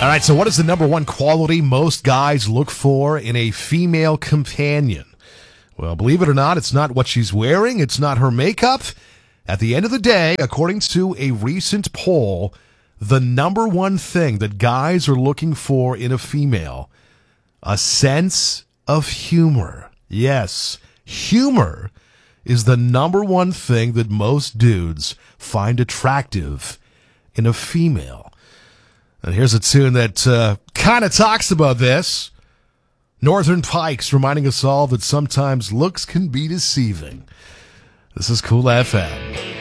All right, so what is the number one quality most guys look for in a female companion? Well, believe it or not, it's not what she's wearing. It's not her makeup. At the end of the day, according to a recent poll, the number one thing that guys are looking for in a female, a sense of humor. Yes, humor is the number one thing that most dudes find attractive in a female. And here's a tune that kind of talks about this. Northern Pikes reminding us all that sometimes looks can be deceiving. This is Cool FM.